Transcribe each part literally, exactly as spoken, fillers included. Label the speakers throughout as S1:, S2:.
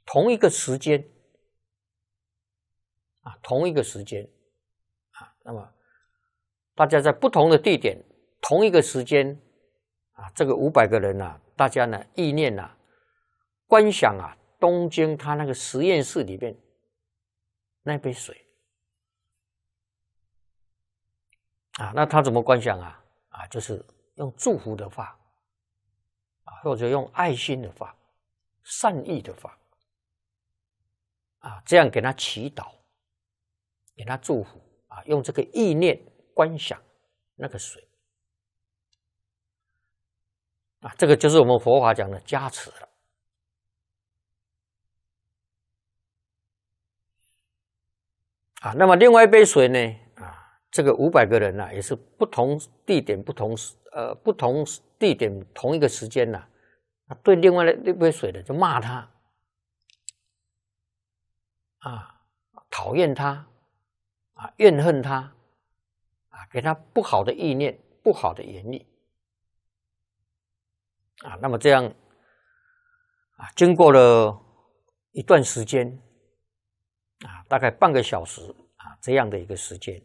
S1: 同一个时间啊，同一个时间啊，那么大家在不同的地点，同一个时间啊，这个五百个人啊，大家呢意念啊，观想啊，东京他那个实验室里面那杯水啊，那他怎么观想啊？啊，就是用祝福的法啊，或者用爱心的法、善意的法啊，这样给他祈祷，给他祝福啊，用这个意念观想那个水啊，这个就是我们佛法讲的加持了啊。那么另外一杯水呢？啊，这个五百个人呢、啊，也是不同地点、不同呃不同地点同一个时间呐、啊，对另外那杯水的就骂他啊，讨厌他啊，怨恨他啊，给他不好的意念、不好的言语啊。那么这样啊，经过了一段时间啊，大概半个小时啊，这样的一个时间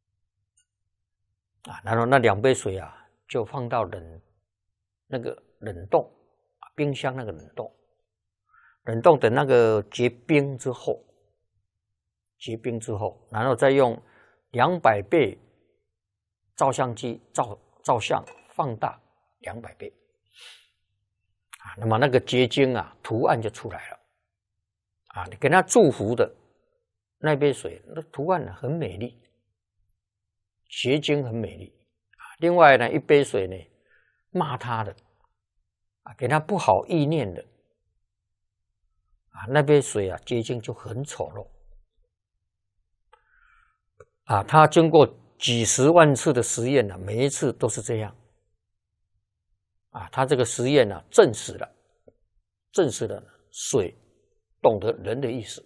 S1: 啊，然后那两杯水啊，就放到冷那个冷冻啊，冰箱那个冷冻，冷冻等那个结冰之后，结冰之后，然后再用两百倍照相机照照相放大两百倍啊，那么那个结晶啊，图案就出来了啊，你给他祝福的那杯水，那图案很美丽，结晶很美丽啊。另外呢，一杯水呢，骂他的啊，给他不好意念的啊，那杯水啊，结晶就很丑陋啊。他经过几十万次的实验呢、啊，每一次都是这样啊。他这个实验呢、啊，证实了，证实了水懂得人的意思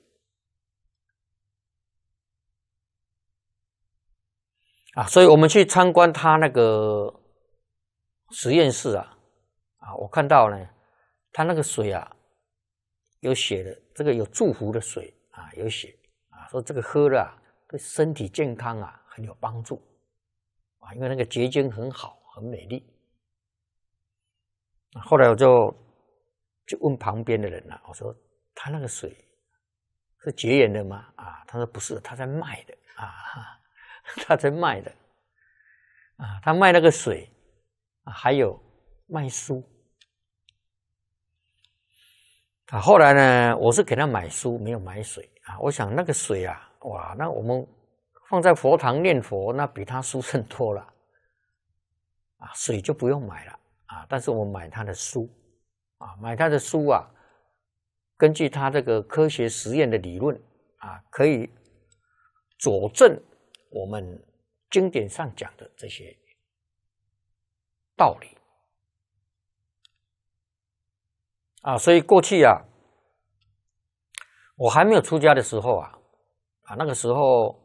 S1: 啊。所以我们去参观他那个实验室啊，啊，我看到呢，他那个水啊，有写的，这个有祝福的水啊，有写啊，说这个喝了啊，对身体健康啊很有帮助啊，因为那个结晶很好，很美丽。后来我就就问旁边的人了、啊，我说他那个水是结缘的吗？啊，他说不是，他在卖的啊，他在卖的啊，他卖那个水啊，还有卖书啊。后来呢，我是给他买书，没有买水啊。我想那个水啊，哇，那我们放在佛堂念佛，那比他殊胜多了啊，水就不用买了啊。但是我们买他的书啊，买他的书啊，根据他这个科学实验的理论啊，可以佐证我们经典上讲的这些道理啊。所以过去啊，我还没有出家的时候啊，啊那个时候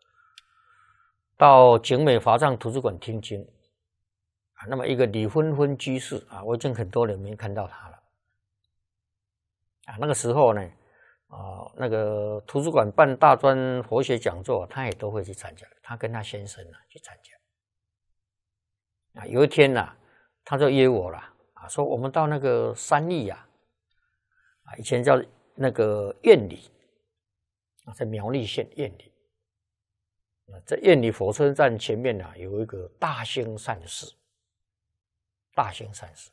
S1: 到景美华藏图书馆听经啊，那么一个李芬芬居士啊，我已经很多年没看到他了啊。那个时候呢，啊那个图书馆办大专佛学讲座，他也都会去参加，他跟他先生啊去参加啊。有一天呢、啊，他就约我了啊，说我们到那个三义啊，啊以前叫那个苑里啊，在苗栗县苑里。在苑里火车站前面呢、啊，有一个大兴善寺。大兴善寺，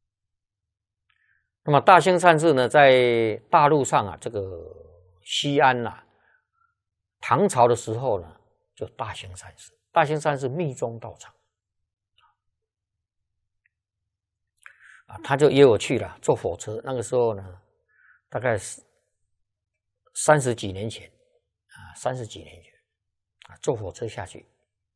S1: 那么大兴善寺呢，在大陆上啊，这个西安呐、啊，唐朝的时候呢，就大兴善寺。大兴善寺密宗道场啊，他就约我去了，坐火车。那个时候呢，大概是三十几年前啊，三十几年前啊，坐火车下去。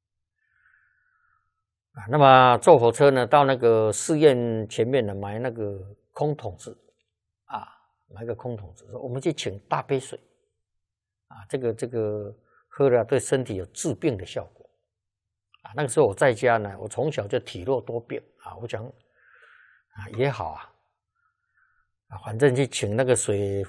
S1: 啊，那么坐火车呢，到那个寺院前面呢，买那个空桶子，啊，买个空桶子，说我们去请大杯水，啊，这个这个喝了对身体有治病的效果，啊，那个时候我在家呢，我从小就体弱多病，啊，我讲，啊也好啊，啊，反正去请那个水